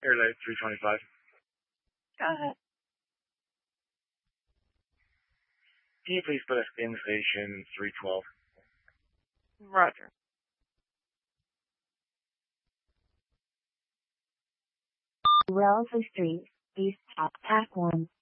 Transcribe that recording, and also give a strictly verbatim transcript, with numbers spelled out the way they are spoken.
Airlight three twenty-five. Go ahead. Can you please put us in station three twelve? Roger. Wellesley Street, East, Tack one.